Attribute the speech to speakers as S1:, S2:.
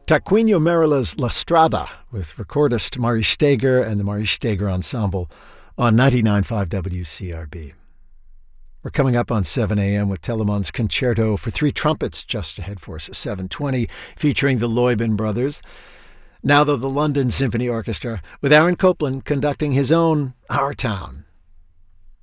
S1: Tarquinio Merila's La Strada with recordist Mari Steger and the Mari Steger Ensemble on 99.5 WCRB. We're coming up on 7 a.m. with Telemann's Concerto for Three Trumpets just ahead for us at 7:20, featuring the Loybin Brothers. Now, though, the London Symphony Orchestra with Aaron Copland conducting his own Our Town.